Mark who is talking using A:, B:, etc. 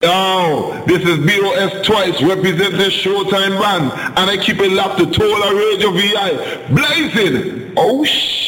A: Oh, this is BOS Twice representing Showtime Band, and I keep it locked to Tola Radio VI. Blazing! Oh, shit!